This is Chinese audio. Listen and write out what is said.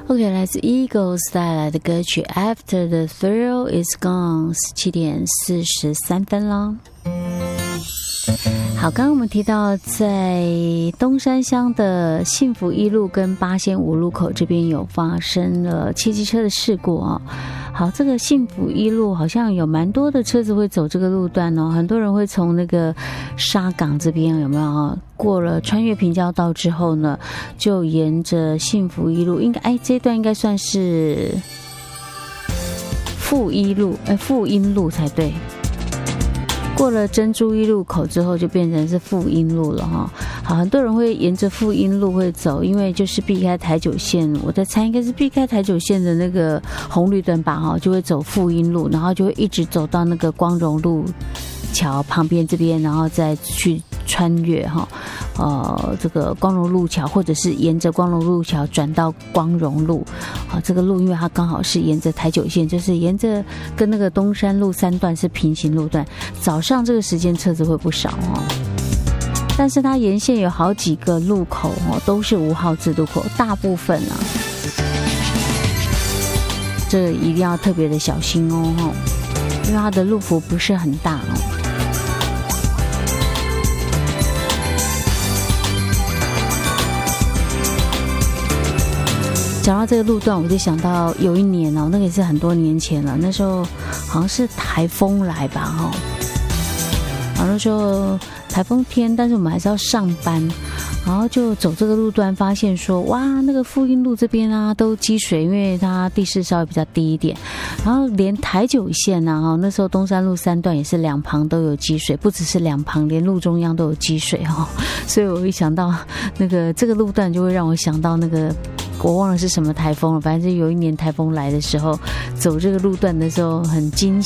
OK， 来自 Eagles 带来的歌曲 After the Thrill is Gone， 7点43分了。好，刚刚我们提到在东山乡的幸福一路跟八仙五路口这边有发生了汽机车的事故哦。好，这个幸福一路好像有蛮多的车子会走这个路段哦，很多人会从那个沙港这边有没有过了穿越平交道之后呢，就沿着幸福一路，应该这段应该算是富一路，富阴路才对。过了珍珠一路口之后就变成是富阴路了哈。好，很多人会沿着富阴路会走，因为就是避开台九线，我在猜应该是避开台九线的那个红绿灯吧哈，就会走富阴路，然后就会一直走到那个光荣路桥旁边这边，然后再去穿越哈，这个光荣路桥，或者是沿着光荣路桥转到光荣路。好，这个路因为它刚好是沿着台九线，就是沿着跟那个东山路3段是平行路段，早上这个时间车子会不少哦。但是它沿线有好几个路口哦，都是无号字路口，大部分啊，这个一定要特别的小心哦，因为它的路幅不是很大哦。讲到这个路段，我就想到有一年哦，那个也是很多年前了，那时候好像是台风来吧哈，然后那时候台风天，但是我们还是要上班，然后就走这个路段，发现说哇，那个富阴路这边啊都积水，因为它地势稍微比较低一点，然后连台九线啊，那时候东山路3段也是两旁都有积水，不只是两旁，连路中央都有积水哈，所以我一想到那个这个路段，就会让我想到那个。我忘了是什么台风了，反正就有一年台风来的时候，走这个路段的时候很惊